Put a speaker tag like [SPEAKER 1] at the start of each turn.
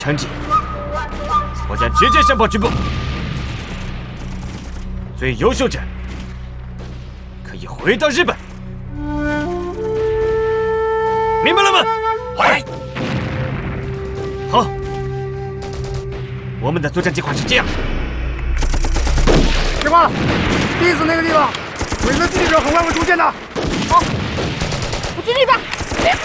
[SPEAKER 1] 成绩，我将直接上报军部。最优秀者可以回到日本。明白了吗？
[SPEAKER 2] 来。
[SPEAKER 1] 好，我们的作战计划是这样。
[SPEAKER 3] 铁瓜，第一次那个地方，鬼子基地者很快会出现的。
[SPEAKER 4] 好，我尽力吧。